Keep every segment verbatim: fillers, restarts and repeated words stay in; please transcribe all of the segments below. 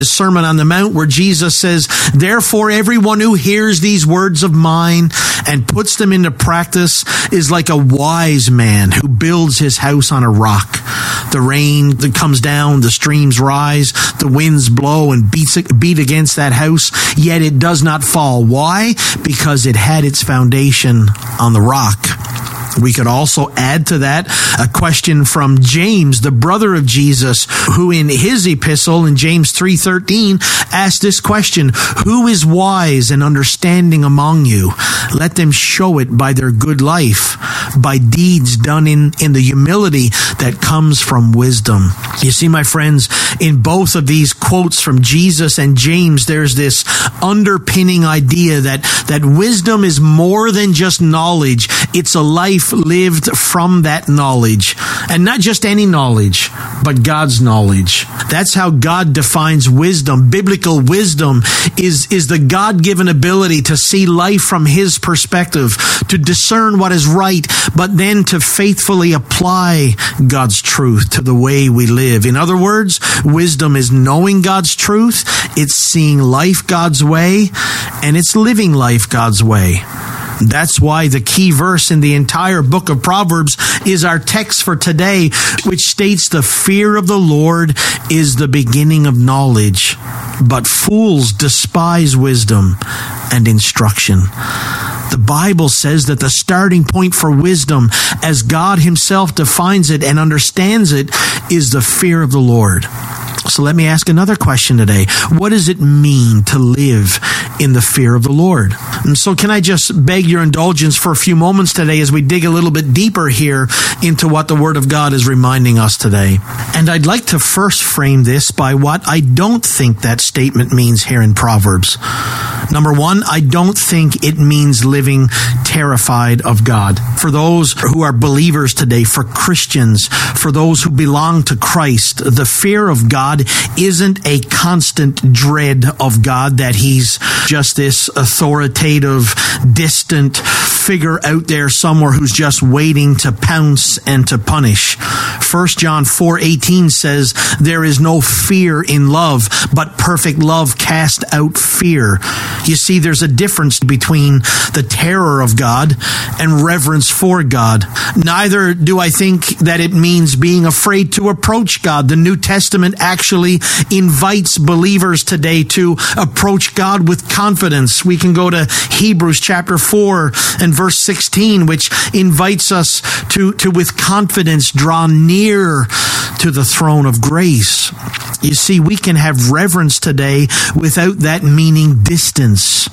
Sermon on the Mount, where Jesus says, therefore everyone who hears these words of mine and puts them into practice is like a wise man who builds his house on a rock. The rain that comes down, the streams rise, the winds blow and beats, beat against that house, yet it does not fall. Why? Because it had its foundation on the rock. We could also add to that a question from James, the brother of Jesus, who in his epistle in James three thirteen asked this question, who is wise and understanding among you? Let them show it by their good life, by deeds done in, in the humility that comes from wisdom. You see, my friends, in both of these quotes from Jesus and James, there's this underpinning idea that, that wisdom is more than just knowledge. It's a life lived from that knowledge, and not just any knowledge, but God's knowledge. That's how God defines wisdom. Biblical wisdom is, is the God-given ability to see life from His perspective, to discern what is right, but then to faithfully apply God's truth to the way we live. In other words, wisdom is knowing God's truth, it's seeing life God's way, and it's living life God's way. That's why the key verse in the entire book of Proverbs is our text for today, which states the fear of the Lord is the beginning of knowledge, but fools despise wisdom and instruction. The Bible says that the starting point for wisdom, as God Himself defines it and understands it, is the fear of the Lord. So let me ask another question today. What does it mean to live in the fear of the Lord? And so can I just beg your indulgence for a few moments today as we dig a little bit deeper here into what the Word of God is reminding us today. And I'd like to first frame this by what I don't think that statement means here in Proverbs. Number one, I don't think it means living terrified of God. For those who are believers today, for Christians, for those who belong to Christ, the fear of God isn't a constant dread of God, that He's just this authoritative, distant figure out there somewhere who's just waiting to pounce and to punish. First John four eighteen says, there is no fear in love, but perfect love casts out fear. You see, there's a difference between the terror of God and reverence for God. Neither do I think that it means being afraid to approach God. The New Testament actually invites believers today to approach God with confidence. We can go to Hebrews chapter four and verse sixteen, which invites us to, to with confidence draw near to the throne of grace. You see, we can have reverence today without that meaning distance.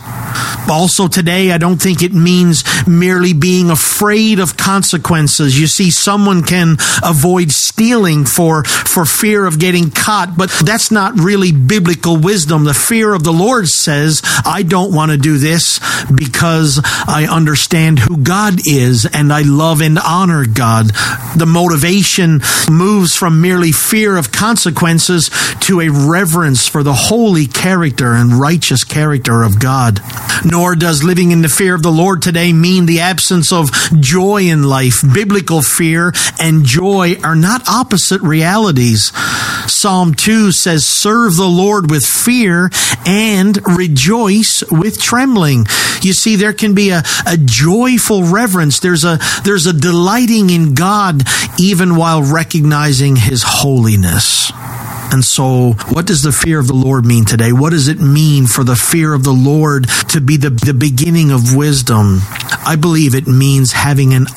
Also today, I don't think it means merely being afraid of consequences. You see, someone can avoid stealing for, for fear of getting caught, but that's not really biblical wisdom. The fear of the Lord says, I don't want to do this because I understand who God is and I love and honor God. The motivation moves from merely fear of consequences to a reverence for the holy character and righteous character of God. Nor does living in the fear of the Lord today mean the absence of joy in life. Biblical fear and joy are not opposite realities. Psalm two says, serve the Lord with fear and rejoice with trembling. You see, there can be a, a joyful reverence. There's a, there's a delighting in God even while recognizing His holiness. And so, what does the fear of the Lord mean today? What does it mean for the fear of the Lord to be the, the beginning of wisdom? I believe it means having an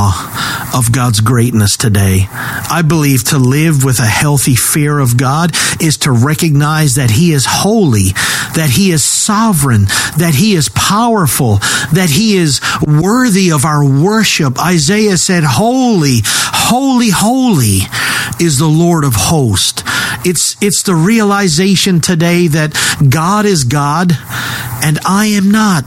awe of God's greatness today. I believe to live with a healthy fear of God is to recognize that He is holy, that He is sovereign, that He is powerful, that He is worthy of our worship. Isaiah said, holy, holy, holy is the Lord of hosts. It's, it's the realization today that God is God and I am not.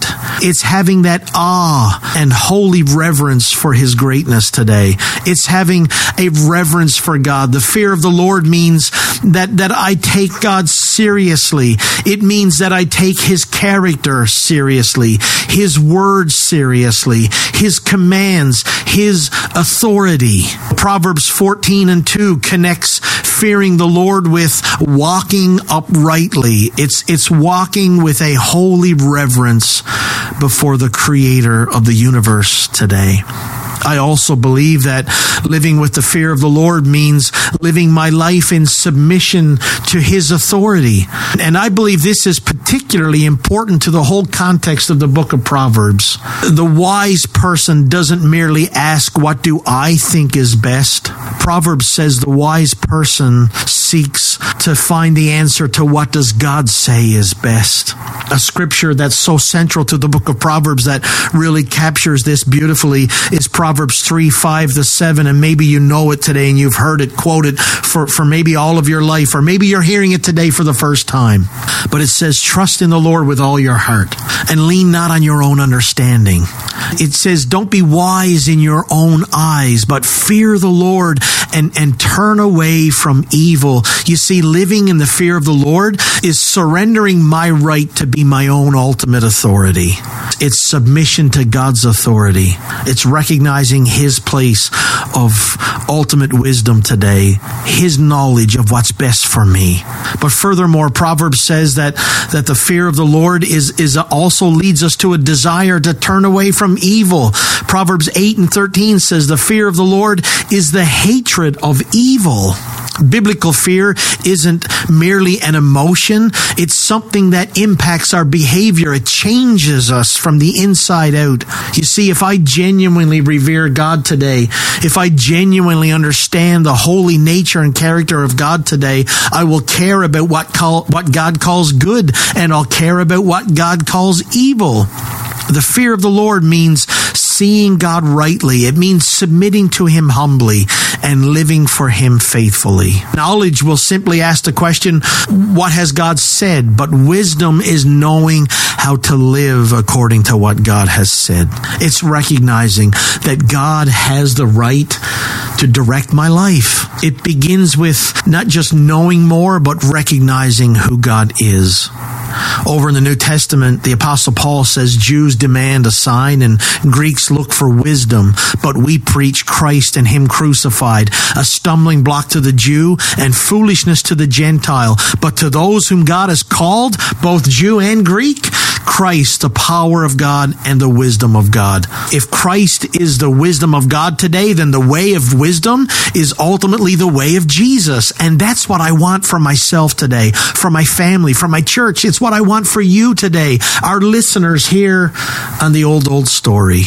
It's having that awe and holy reverence for his greatness today. It's having a reverence for God. The fear of the Lord means that, that I take God seriously. It means that I take his character seriously, his words seriously, his commands, his authority. Proverbs fourteen and two connects fearing the Lord with walking uprightly. It's, it's walking with a holy reverence before the Creator of the universe today. I also believe that living with the fear of the Lord means living my life in submission to his authority. And I believe this is particularly important to the whole context of the book of Proverbs. The wise person doesn't merely ask, what do I think is best? Proverbs says the wise person seeks to find the answer to what does God say is best. A scripture that's so central to the book of Proverbs that really captures this beautifully is Proverbs three, five to seven, and maybe you know it today and you've heard it quoted for, for maybe all of your life, or maybe you're hearing it today for the first time. But it says, trust in the Lord with all your heart and lean not on your own understanding. It says, don't be wise in your own eyes, but fear the Lord and, and turn away from evil. You see, living in the fear of the Lord is surrendering my right to be my own ultimate authority. It's submission to God's authority. It's recognizing his place of ultimate wisdom today, his knowledge of what's best for me. But furthermore, Proverbs says that, that the fear of the Lord is, is also leads us to a desire to turn away from evil. Proverbs eight and thirteen says the fear of the Lord is the hatred of evil. Biblical fear isn't merely an emotion. It's something that impacts our behavior. It changes us from the inside out. You see, if I genuinely revere God today, if I genuinely understand the holy nature and character of God today, I will care about what call, what God calls good, and I'll care about what God calls evil. The fear of the Lord means seeing God rightly. It means submitting to him humbly and living for him faithfully. Knowledge will simply ask the question, what has God said? But wisdom is knowing how to live according to what God has said. It's recognizing that God has the right to direct my life. It begins with not just knowing more, but recognizing who God is. Over in the New Testament, the Apostle Paul says Jews demand a sign and Greeks look for wisdom, but we preach Christ and him crucified, a stumbling block to the Jew and foolishness to the Gentile. But to those whom God has called, both Jew and Greek, Christ, the power of God and the wisdom of God. If Christ is the wisdom of God today, then the way of wisdom is ultimately the way of Jesus. And that's what I want for myself today, for my family, for my church. It's what I want for you today, our listeners here on the Old Old Story.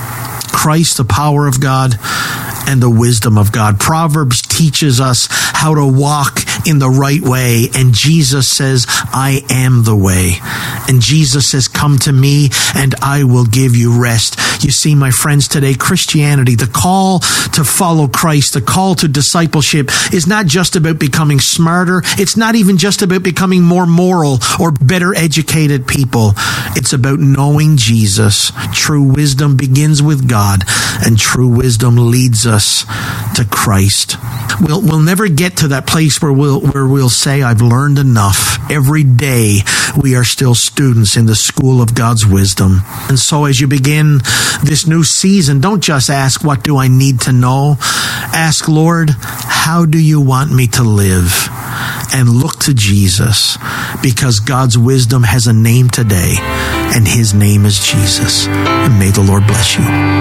Christ, the power of God and the wisdom of God. Proverbs teaches us how to walk in the right way, and Jesus says, I am the way. And Jesus says, come to me and I will give you rest. You see, my friends, today, Christianity, the call to follow Christ, the call to discipleship is not just about becoming smarter. It's not even just about becoming more moral or better educated people. It's about knowing Jesus. True wisdom begins with God, and true wisdom leads us to Christ. We'll, we'll never get to that place where we'll, where we'll say, I've learned enough. Every day, we are still students in the school of God's wisdom. And so as you begin this new season, don't just ask, what do I need to know? Ask, Lord, how do you want me to live? And look to Jesus, because God's wisdom has a name today, and his name is Jesus. And may the Lord bless you.